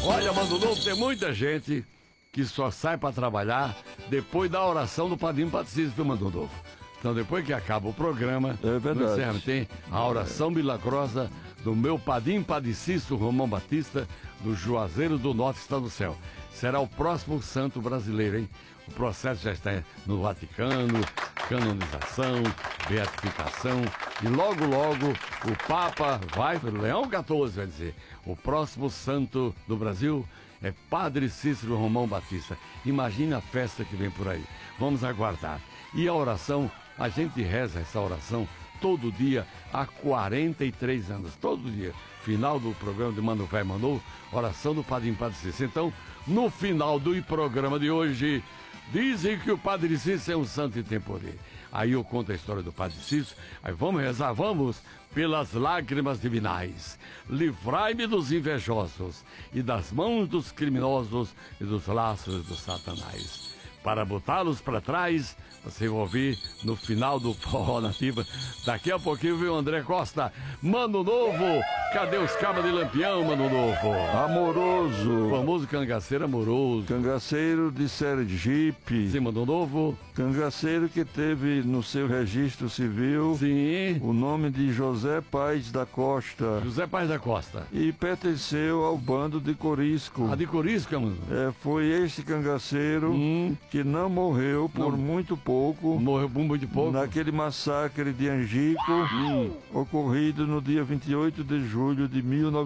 Olha, Mano Novo, tem muita gente que só sai para trabalhar depois da oração do Padrinho Patricício, viu, Mano Novo? Então, depois que acaba o programa, é verdade, tem a oração milagrosa do meu Padrinho Patricício Romão Batista, do Juazeiro do Norte está no céu. Será o próximo santo brasileiro, hein? O processo já está no Vaticano, canonização, beatificação, e logo, logo, o Papa vai, Leão XIV vai dizer, o próximo santo do Brasil é Padre Cícero Romão Batista. Imagina a festa que vem por aí. Vamos aguardar. E a oração, a gente reza essa oração todo dia há 43 anos. Todo dia. Final do programa de Mano Velho Manu, oração do Padrinho Padre Cícero. Então, no final do programa de hoje, dizem que o Padre Cícero é um santo e tem poder. Aí eu conto a história do Padre Cícero. Aí vamos rezar, vamos, pelas lágrimas divinais. Livrai-me dos invejosos e das mãos dos criminosos e dos laços dos satanás. Para botá-los para trás, você vai ouvir no final do Forró Nativa. Daqui a pouquinho vem o André Costa. Mano Novo, cadê os cabas de Lampião, Mano Novo? Amoroso. O famoso cangaceiro amoroso. Cangaceiro de Sergipe. Sim, Mano Novo. Cangaceiro que teve no seu registro civil, sim, o nome de José Paes da Costa. José Paes da Costa. E pertenceu ao bando de Corisco. Ah, de Corisco, mano? Foi este cangaceiro que não morreu por muito pouco. Morreu por muito pouco. Naquele massacre de Angico, ocorrido no dia 28 de julho de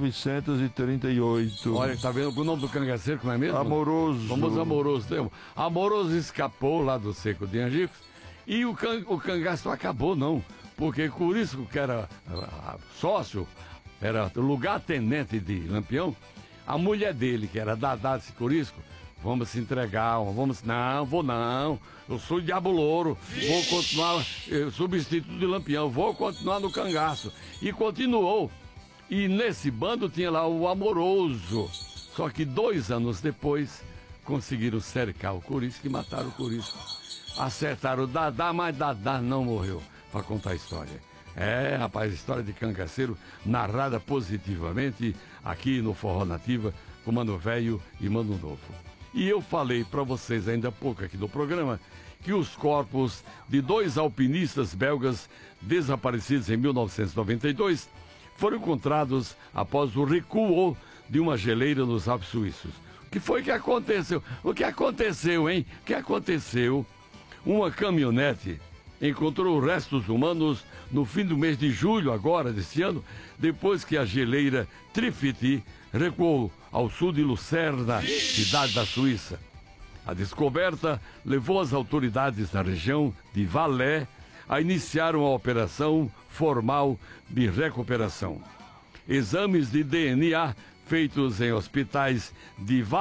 1938. Olha, tá vendo o nome do cangaceiro, como é mesmo? Amoroso. Vamos Amoroso. Amoroso escapou lá do seco de Angico e o cangaço acabou, não. Porque Corisco, que era sócio, era lugar-tenente de Lampião, a mulher dele, que era Dadá de Corisco, vamos se entregar, não, eu sou Diabo Louro, vou continuar, substituto de Lampião, vou continuar no cangaço. E continuou. E nesse bando tinha lá o Amoroso. Só que 2 anos depois, conseguiram cercar o Corisco e mataram o Corisco. Acertaram o Dadá, mas Dadá não morreu, para contar a história. Rapaz, história de cangaceiro narrada positivamente aqui no Forró Nativa, com Mano Velho e Mano Novo. E eu falei para vocês ainda há pouco aqui no programa que os corpos de 2 alpinistas belgas desaparecidos em 1992 foram encontrados após o recuo de uma geleira nos Alpes suíços. O que foi que aconteceu? O que aconteceu, hein? O que aconteceu? Uma caminhonete encontrou restos humanos no fim do mês de julho agora, deste ano, depois que a geleira Trifiti recuou ao sul de Lucerna, cidade da Suíça. A descoberta levou as autoridades da região de Valais a iniciar uma operação formal de recuperação. Exames de DNA feitos em hospitais de